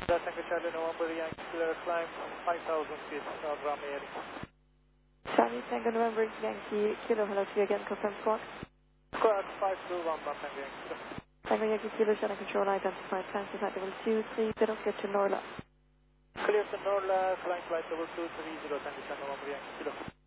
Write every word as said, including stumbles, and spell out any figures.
Tango Charlie November Yankee Kilo climb five thousand feet of runway heading. Charlie Tango November Yankee Kilo, hello to you again, confirm squawk. Squawk five two one one Tango Yankee Kilo. Tango Yankee Kilo, channel control identified, flight at level two three zero, get to Norla. Clear to Norla, flying flight level two three zero, Tango Charlie November Yankee Kilo.